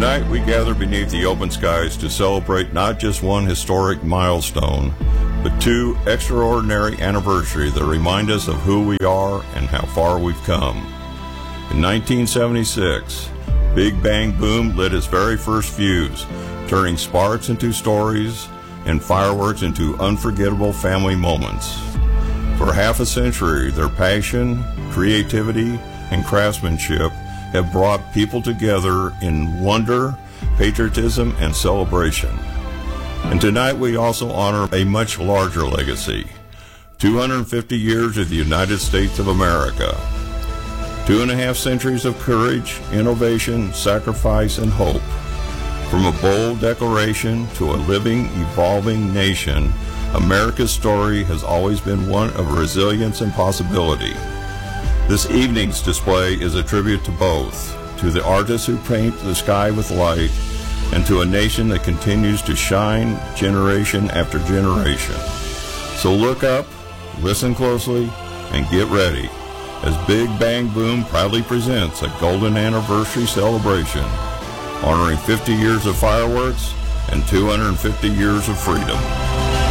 Tonight we gather beneath the open skies to celebrate not just one historic milestone, but two extraordinary anniversaries that remind us of who we are and how far we've come. In 1976, Big Bang Boom lit its very first fuse, turning sparks into stories and fireworks into unforgettable family moments. For half a century, their passion, creativity, and craftsmanship have brought people together in wonder, patriotism, and celebration. And tonight we also honor a much larger legacy, 250 years of the United States of America. 2.5 centuries of courage, innovation, sacrifice, and hope. From a bold declaration to a living, evolving nation, America's story has always been one of resilience and possibility. This evening's display is a tribute to both, to the artists who paint the sky with light, and to a nation that continues to shine generation after generation. So look up, listen closely, and get ready, as Big Bang Boom proudly presents a golden anniversary celebration, honoring 50 years of fireworks and 250 years of freedom.